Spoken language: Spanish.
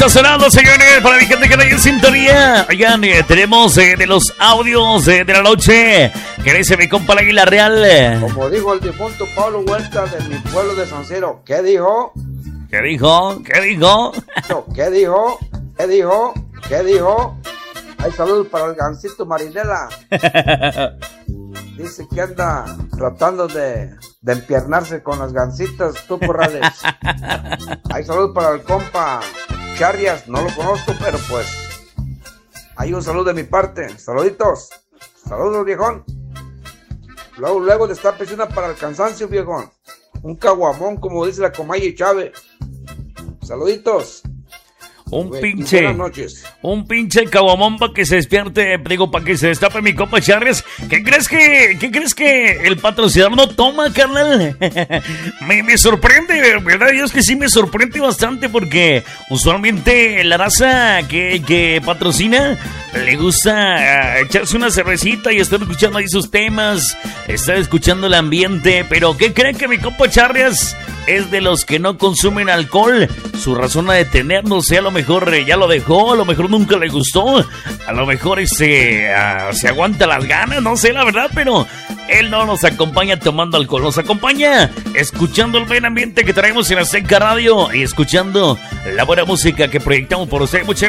está sonando, señores, para mi gente que está en sintonía. Oigan, tenemos de los audios de la noche. ¿Qué dice mi compa la Águila Real? Como dijo el difunto Pablo Huerta de mi pueblo de San Ciro. ¿Qué dijo? ¿Qué dijo? ¿Qué dijo? ¿Qué dijo? ¿Qué dijo? ¿Qué dijo? Hay saludos para el Gancito Marinela. Dice que anda tratando de empiernarse con las gancitas, tú Corrales. Hay saludos para el compa Charrias, no lo conozco, pero pues hay un saludo de mi parte. Saluditos, saludos viejón. Luego de estar pensando para el cansancio, viejón. Un caguamón, como dice la Comaye Chávez. Saluditos. Buenas noches. Un pinche caguamón para que se despierte, digo, para que se destape mi compa Charles. ¿Qué crees que el patrocinador no toma, carnal? me sorprende, ¿verdad? Dios que sí me sorprende bastante porque usualmente la raza que patrocina le gusta echarse una cervecita y estar escuchando ahí sus temas, estar escuchando el ambiente. Pero ¿qué creen que mi compa Charles es de los que no consumen alcohol? Su razón de detenernos, a lo mejor ya lo dejó, a lo mejor nunca le gustó, a lo mejor se aguanta las ganas, no sé la verdad, pero él no nos acompaña tomando alcohol, nos acompaña escuchando el buen ambiente que traemos en Azteca Radio y escuchando la buena música que proyectamos por usted. Muchas